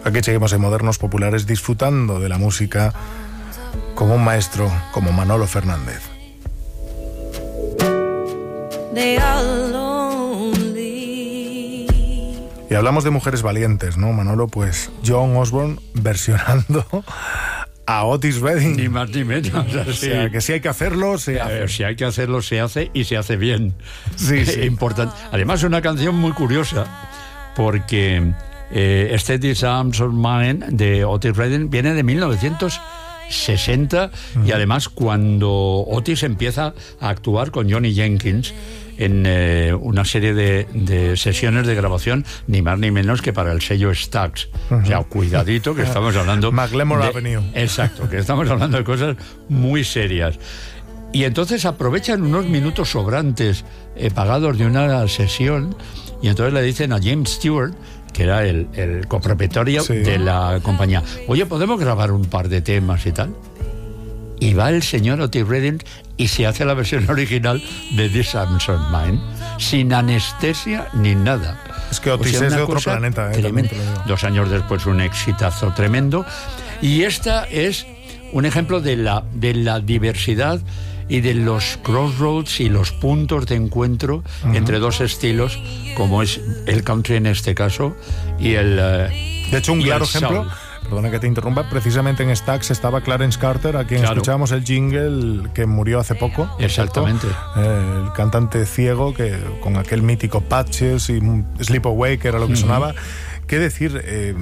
Aquí seguimos en Modernos Populares disfrutando de la música como un maestro como Manolo Fernández. Y hablamos de mujeres valientes, ¿no, Manolo? Pues Joan Osborne versionando a Otis Redding. Ni más ni menos. O sea, que si hay que hacerlo, se hace. Si hay que hacerlo, se hace y se hace bien. Sí, sí. Importante. Además, es una canción muy curiosa, porque These Arms of Mine de Otis Redding viene de 1960 y además cuando Otis empieza a actuar con Johnny Jenkins en una serie de sesiones de grabación, ni más ni menos que para el sello Stax. O sea, cuidadito, que estamos hablando... McLemore Avenue. Exacto, que estamos hablando de cosas muy serias. Y entonces aprovechan unos minutos sobrantes pagados de una sesión, y entonces le dicen a James Stewart, que era el copropietario de la compañía, oye, ¿podemos grabar un par de temas y tal? Y va el señor Otis Redding y se hace la versión original de These Arms of Mine, sin anestesia ni nada. Es que Otis es de otro planeta. Tremendo. 2 años después, un exitazo tremendo. Y esta es un ejemplo de la diversidad y de los crossroads y los puntos de encuentro entre dos estilos, como es el country en este caso y el de hecho, un claro ejemplo, perdona que te interrumpa, precisamente en Stax estaba Clarence Carter, a quien escuchábamos el jingle, que murió hace poco. Exactamente. El cantante ciego, que con aquel mítico Patches y Sleep Away, que era lo que sonaba. ¿Qué decir?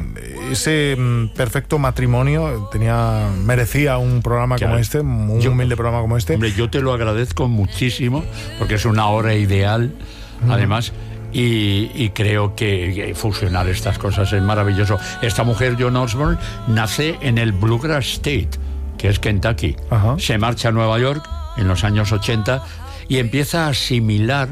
Ese perfecto matrimonio merecía un programa como este, un humilde programa como este. Hombre, yo te lo agradezco muchísimo, porque es una hora ideal, además, y creo que fusionar estas cosas es maravilloso. Esta mujer, Joan Osborne, nace en el Bluegrass State, que es Kentucky. Se marcha a Nueva York en los años 80 y empieza a asimilar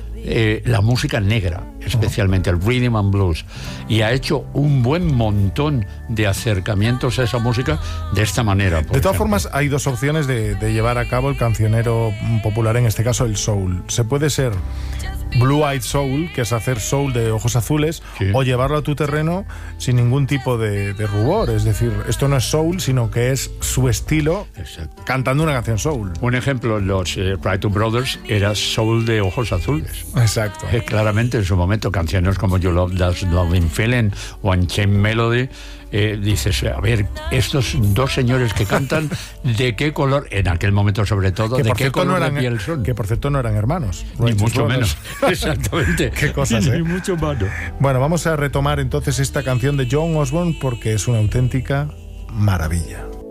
la música negra, especialmente el rhythm and blues, y ha hecho un buen montón de acercamientos a esa música de esta manera. De todas formas, hay dos opciones de llevar a cabo el cancionero popular, en este caso el soul. Se puede ser blue-eyed soul, que es hacer soul de ojos azules, o llevarlo a tu terreno sin ningún tipo de rubor. Es decir, esto no es soul, sino que es su estilo cantando una canción soul. Un ejemplo, los Wright Brothers era soul de ojos azules. Exacto. Claramente en su momento, canciones como You Love That Loving Feeling o Unchained Melody, dices, a ver, estos dos señores que cantan, ¿de qué color? En aquel momento, sobre todo, ¿de qué color de piel son? Que por cierto no eran hermanos. Ni mucho menos. Exactamente. Qué cosas, Ni mucho menos. Bueno, vamos a retomar entonces esta canción de Joan Osborne, porque es una auténtica maravilla.